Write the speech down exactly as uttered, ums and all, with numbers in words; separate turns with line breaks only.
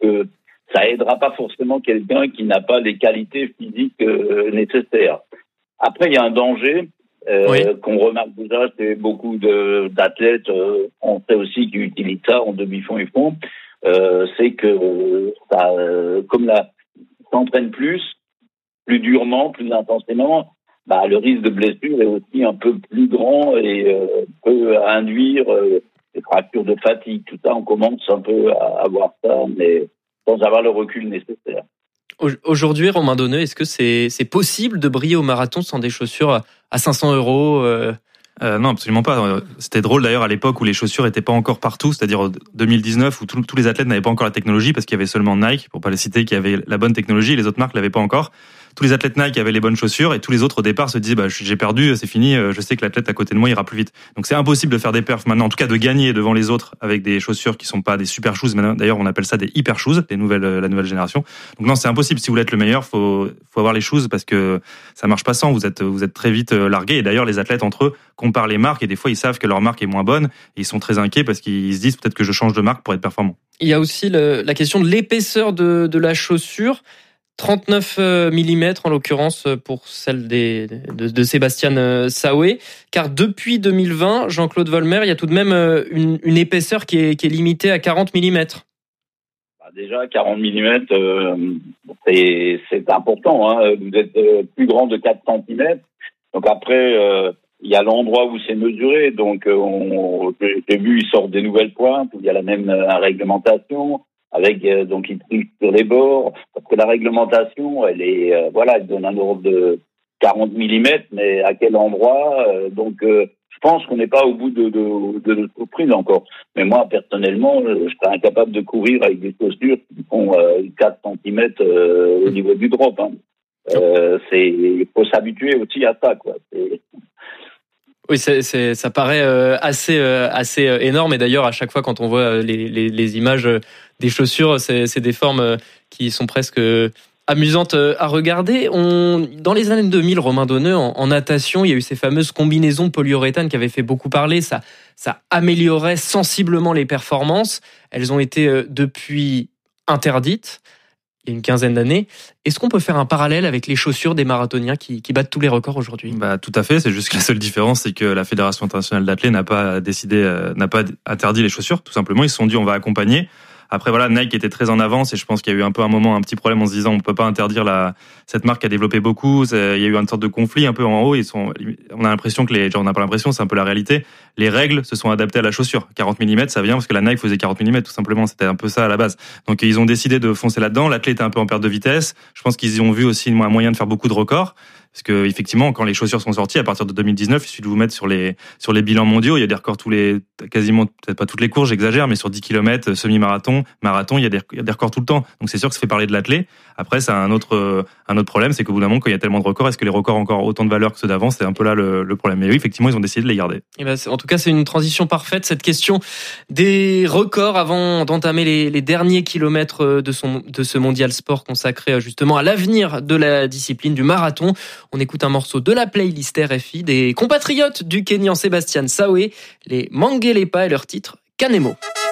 que ça aidera pas forcément quelqu'un qui n'a pas les qualités physiques euh, nécessaires. Après, il y a un danger euh, oui. qu'on remarque déjà chez beaucoup de, d'athlètes. Euh, on sait aussi qu'ils utilisent ça en demi-fond et fond. Euh, c'est que ça, euh, comme la s'entraîne plus, plus durement, plus intensément, bah, le risque de blessure est aussi un peu plus grand et euh, peut induire euh, des fractures de fatigue. Tout ça, on commence un peu à avoir ça, mais sans avoir le recul nécessaire.
Aujourd'hui, Romain Donneux, est-ce que c'est, c'est possible de briller au marathon sans des chaussures à cinq cents euros euh...
Euh, non, absolument pas. C'était drôle d'ailleurs à l'époque où les chaussures étaient pas encore partout, c'est-à-dire deux mille dix-neuf où tous les athlètes n'avaient pas encore la technologie parce qu'il y avait seulement Nike, pour pas le citer, qui avait la bonne technologie, et les autres marques l'avaient pas encore. Tous les athlètes Nike avaient les bonnes chaussures et tous les autres au départ se disaient bah j'ai perdu, c'est fini, je sais que l'athlète à côté de moi ira plus vite. Donc c'est impossible de faire des perfs maintenant, en tout cas de gagner devant les autres avec des chaussures qui sont pas des super shoes. D'ailleurs on appelle ça des hyper shoes, les nouvelles, la nouvelle génération. Donc non, c'est impossible. Si vous voulez être le meilleur, faut faut avoir les shoes parce que ça marche pas sans. Vous êtes vous êtes très vite largué. Et d'ailleurs les athlètes entre eux comparent les marques et des fois ils savent que leur marque est moins bonne et ils sont très inquiets parce qu'ils se disent peut-être que je change de marque pour être performant.
Il y a aussi le, la question de l'épaisseur de, de la chaussure. trente-neuf millimètres en l'occurrence pour celle des, de, de Sébastien Saoué, car depuis deux mille vingt, Jean-Claude Volmer, il y a tout de même une, une épaisseur qui est, qui est limitée à quarante millimètres.
Bah déjà, quarante millimètres, euh, c'est, c'est important. Hein. Vous êtes plus grand de quatre centimètres. Donc après, euh, il y a l'endroit où c'est mesuré. Donc on, j'ai vu, ils sortent des nouvelles pointes où il y a la même réglementation. Avec euh, donc ils trichent sur les bords parce que la réglementation elle est euh, voilà elle donne un ordre de quarante millimètres mais à quel endroit euh, donc euh, je pense qu'on n'est pas au bout de de, de notre surprise encore, mais moi personnellement je serais incapable de courir avec des chaussures qui font euh, quatre centimètres euh, au niveau du drop hein. euh, c'est il faut s'habituer aussi à ça quoi. C'est...
Oui, c'est, c'est, ça paraît euh, assez, euh, assez euh, énorme. Et d'ailleurs, à chaque fois, quand on voit les, les, les images des chaussures, c'est, c'est des formes euh, qui sont presque euh, amusantes euh, à regarder. On, dans les années deux mille, Romain Donneux, en, en natation, il y a eu ces fameuses combinaisons polyuréthane qui avaient fait beaucoup parler. Ça, ça améliorait sensiblement les performances. Elles ont été euh, depuis interdites. Il y a une quinzaine d'années. Est-ce qu'on peut faire un parallèle avec les chaussures des marathoniens qui, qui battent tous les records aujourd'hui ?
Bah, tout à fait. C'est juste que la seule différence, c'est que la Fédération internationale d'athlé n'a pas décidé, euh, n'a pas interdit les chaussures. Tout simplement, ils se sont dit, on va accompagner. Après, voilà, Nike était très en avance et je pense qu'il y a eu un peu un moment, un petit problème en se disant, on peut pas interdire la, cette marque a développé beaucoup. C'est, il y a eu une sorte de conflit un peu en haut. Ils sont, on a l'impression que les, genre, on n'a pas l'impression, c'est un peu la réalité. Les règles se sont adaptées à la chaussure. quarante millimètres, ça vient parce que la Nike faisait quarante millimètres, tout simplement. C'était un peu ça à la base. Donc, ils ont décidé de foncer là-dedans. L'athlète était un peu en perte de vitesse. Je pense qu'ils y ont vu aussi un moyen de faire beaucoup de records. Parce que, effectivement, quand les chaussures sont sorties, à partir de deux mille dix-neuf, il suffit de vous mettre sur les, sur les bilans mondiaux. Il y a des records tous les, quasiment, peut-être pas toutes les courses, j'exagère, mais sur dix kilomètres, semi-marathon, marathon, il y a des, il y a des records tout le temps. Donc, c'est sûr que ça fait parler de l'athlète. Après, c'est un autre, un autre problème, c'est qu'au bout d'un moment, quand il y a tellement de records, est-ce que les records ont encore autant de valeur que ceux d'avant? C'est un peu là le, le problème. Mais oui, effectivement, ils ont décidé de les garder.
Et ben, en tout cas, c'est une transition parfaite, cette question des records avant d'entamer les, les derniers kilomètres de son, de ce mondial sport consacré justement à l'avenir de la discipline du marathon. On écoute un morceau de la playlist R F I des compatriotes du Kenyan Sébastien Saoué, les Mangelepa et leur titre Kanemo.